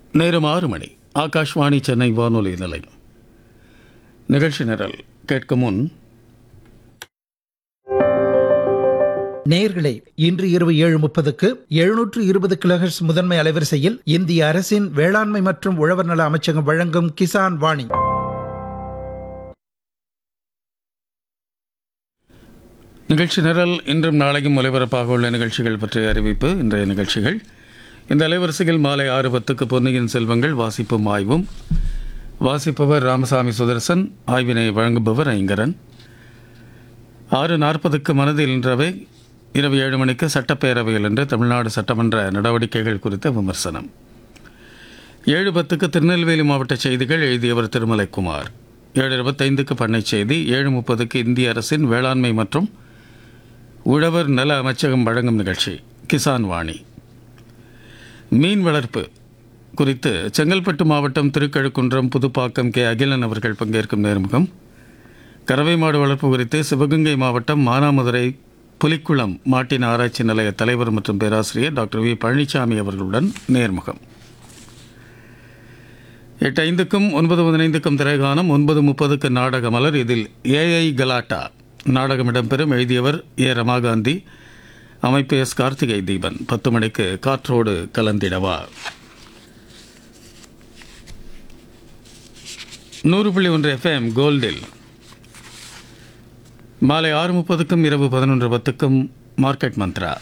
நேரம் 6 மணி. ஆகாஷ்வாணி சென்னை வானொலி நிலையம். நிகழ்ச்சி நிரல் கேட்க முன் நேயர்களே, இன்று இரவு 7:30க்கு 720 கிலோஹெர்ட்ஸ் முதன்மை அலைவரிசையில் இந்திய அரசின் வேளாண்மை மற்றும் உழவர் நல அமைச்சகம் வழங்கும் கிசான் வாணி. நிகழ்ச்சி நிரல் இன்றும் நாளையும் ஒலிபரப்பாக உள்ள நிகழ்ச்சிகள் பற்றிய அறிவிப்பு. இன்றைய நிகழ்ச்சிகள் இந்த அலைவரிசையில் மாலை 6:10க்கு பொன்னியின் செல்வங்கள் வாசிப்பும் ஆய்வும். வாசிப்பவர் ராமசாமி சுதர்சன். ஆய்வினை வழங்குபவர் ஐங்கரன். 6:40க்கு மனதில் நின்றவை. இரவு 7 மணிக்கு சட்டப்பேரவையில் இன்று தமிழ்நாடு சட்டமன்ற நடவடிக்கைகள் குறித்த விமர்சனம். 7:10க்கு திருநெல்வேலி மாவட்ட செய்திகள். எழுதியவர் திருமலைக்குமார். 7:25க்கு பண்ணை செய்தி. 7:30க்கு இந்திய அரசின் வேளாண்மை மற்றும் உழவர் நல அமைச்சகம் வழங்கும் நிகழ்ச்சி கிசான் வாணி. மீன் வளர்ப்பு குறித்து செங்கல்பட்டு மாவட்டம் திருக்கழுக்குன்றம் புதுப்பாக்கம் கே அகிலன் அவர்கள் பங்கேற்கும் நேர்முகம். கறவை மாடு வளர்ப்பு குறித்து சிவகங்கை மாவட்டம் மானாமதுரை புலிக்குளம் மாட்டின ஆராய்ச்சி நிலைய தலைவர் மற்றும் பேராசிரியர் டாக்டர் வி பழனிசாமி அவர்களுடன் நேர்முகம். 8:05க்கும் 9:15க்கும் திரைகானம். 9:30க்கு நாடக மலர். இதில் ஏஐ கலாட்டா நாடகம் இடம்பெறும். எழுதியவர் ஏ ரமாகாந்தி. அமைப்பு எஸ் கார்த்திகை தீபன். 10 மணிக்கு காற்றோடு கலந்திடவா. 100.1 FM கோல்டில் மாலை 6:30க்கும் இரவு 11:10க்கும் மார்க்கெட் மந்த்ரா.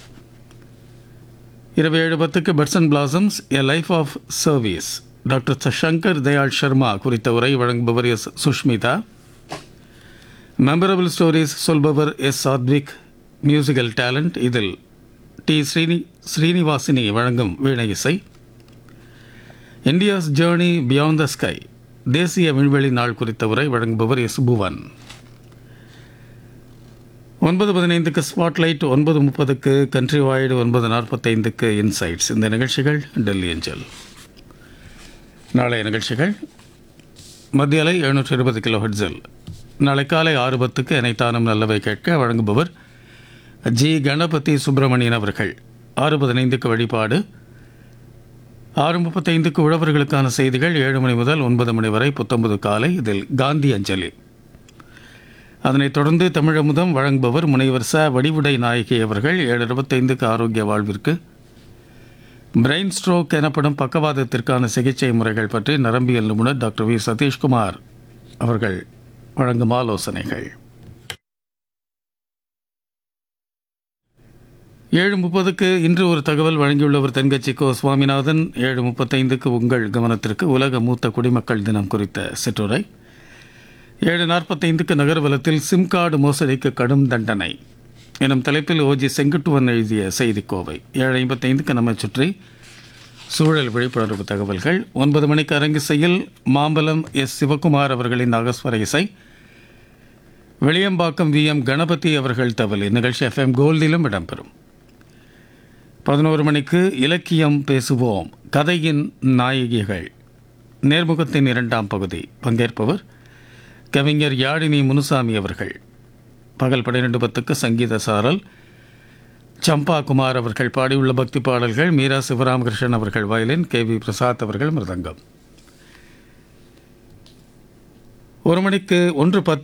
இரவு 7:10க்கு puts and blossoms a life of service doctor Shankar Dayal Sharma குறித்த உரை வழங்குபவர் S Sushmita. Memorable stories சொல்பவர் S Satwik. Musical talent. இதில் டி ஸ்ரீனிவாசினி வழங்கும் வீணை இசை. India's journey beyond the sky தேசிய விண்வெளி நாள் குறித்த உரை வழங்குபவர் S Bhuvan. 9:15க்கு spotlight. 9:30க்கு country wide. 9:45க்கு insights. இந்த நிகழ்ச்சிகள் டெல்லி அஞ்சல். நாளைய நிகழ்ச்சிகள் மத்திய அலை 720 கிலோஹெர்ட்ஸில். நாளை காலை 6:10க்கு இணைத்தானும் நல்லவை கேட்க வழங்குபவர் ஜி கணபதி சுப்பிரமணியன் அவர்கள். 6:15க்கு வழிபாடு. 6:35க்கு உழவர்களுக்கான செய்திகள். 7 மணி முதல் 9 மணி வரை புத்தம்பது காலை. இதில் காந்தி அஞ்சலி. அதனைத் தொடர்ந்து தமிழமுதம் வழங்குபவர் முனைவர் ச வடிவுடை நாயகி அவர்கள். 7:25க்கு ஆரோக்கிய வாழ்விற்கு பிரெயின் ஸ்ட்ரோக் எனப்படும் பக்கவாதத்திற்கான சிகிச்சை முறைகள் பற்றி நரம்பியல் நிபுணர் டாக்டர் வி சதீஷ்குமார் அவர்கள் வழங்கும் ஆலோசனைகள். 7:30க்கு இன்று ஒரு தகவல் வழங்கியுள்ளவர் தென்கட்சி கோ சுவாமிநாதன். 7:35க்கு உங்கள் கவனத்திற்கு உலக மூத்த குடிமக்கள் தினம் குறித்த சிற்றுரை. 7:45க்கு நகர்வலத்தில் சிம் கார்டு மோசடிக்கு கடும் தண்டனை எனும் தலைப்பில் ஓஜி செங்குட்டுவன் எழுதிய செய்திக்கோவை. 7:55க்கு நம்மை சுற்றி சூழல் விழிப்புணர்வு தகவல்கள். 9 மணிக்கு அரங்கிசையில் மாம்பலம் எஸ் சிவகுமார் அவர்களின் நாகஸ்வர இசை. வெளியம்பாக்கம் வி எம் கணபதி அவர்கள் தவல். இந்நிகழ்ச்சி FM கோல்டிலும் இடம்பெறும். 11 மணிக்கு இலக்கியம் பேசுவோம் கதையின் நாயகிகள் நேர்முகத்தின் 2ஆம் பகுதி. பங்கேற்பவர் கவிஞர் யாழினி முனுசாமி அவர்கள். பகல் 12:10க்கு சங்கீத சாரல். சம்பா குமார் அவர்கள் பாடியுள்ள பக்தி பாடல்கள். மீரா சிவராமகிருஷ்ணன் அவர்கள் வயலின். KV பிரசாத் அவர்கள் மிருதங்கம். 1 மணிக்கு 1:10